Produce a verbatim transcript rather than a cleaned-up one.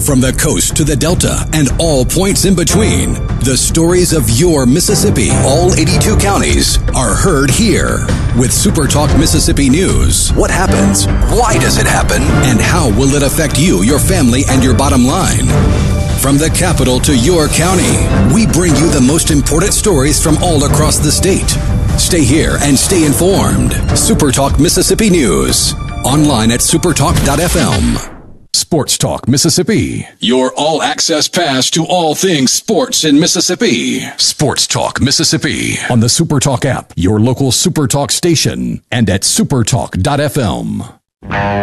From the coast to the delta and all points in between, the stories of your Mississippi, all eighty-two counties, are heard here. With Super Talk Mississippi News, what happens, why does it happen, and how will it affect you, your family, and your bottom line? From the capital to your county, we bring you the most important stories from all across the state. Stay here and stay informed. Super Talk Mississippi News. Online at supertalk dot f m. Sports Talk Mississippi. Your all-access pass to all things sports in Mississippi. Sports Talk Mississippi. On the Super Talk app, your local Super Talk station, and at supertalk dot f m.